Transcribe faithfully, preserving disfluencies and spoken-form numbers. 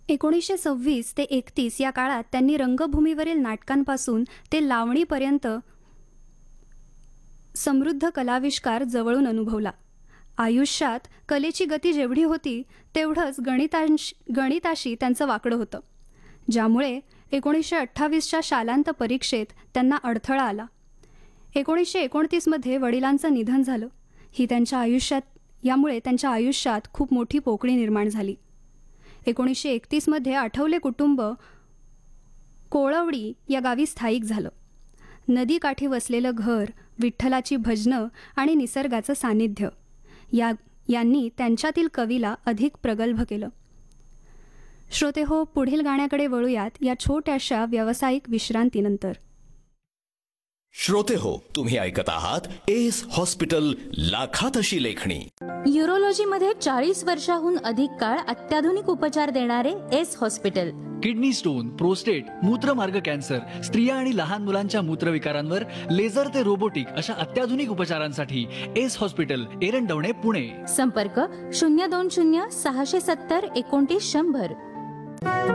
एकोणीसशे सव्वीस ते एकतीस या काळात त्यांनी रंगभूमीवरील नाटकांपासून ते लावणीपर्यंत समृद्ध कलाविष्कार जवळून अनुभवला. आयुष्यात कलेची गती जेवढी होती तेवढंच गणितांश गणिताशी त्यांचं वाकडं होतं, ज्यामुळे एकोणीसशे अठ्ठावीसच्या शालांत परीक्षेत त्यांना अडथळा आला. एकोणीसशे एकोणतीसमध्ये वडिलांचं निधन झालं. ही त्यांच्या आयुष्यात यामुळे त्यांच्या आयुष्यात खूप मोठी पोकळी निर्माण झाली. एकोणीसशे एकतीसमध्ये आठवले कुटुंब कोळवडी या गावी स्थायिक झालं. नदीकाठी वसलेलं घर, विठ्ठलाची भजनं आणि निसर्गाचं सानिध्य या यांनी त्यांच्यातील कवीला अधिक प्रगल्भ केलं. श्रोते हो, पुढील गाण्याकडे वळूयात या छोट्याशा व्यावसायिक विश्रांतीनंतर. श्रोते हो, तुम्ही ऐकत आहात एस हॉस्पिटल लाखात अशी लेखणी. यूरोलॉजीमध्ये चाळीस वर्षाहून अधिक काळ अत्याधुनिक उपचार देणारे S hospital. Kidney stone, prostate, मूत्रमार्ग cancer, स्त्रिया आणि लहान मुलांच्या मूत्रविकारांवर लेझर ते रोबोटिक अशा अत्याधुनिक उपचारांसाठी एस हॉस्पिटल, एरंडवणे, पुणे. संपर्क शून्य दोन शून्य सहाशे सत्तर एकोणतीस शंभर.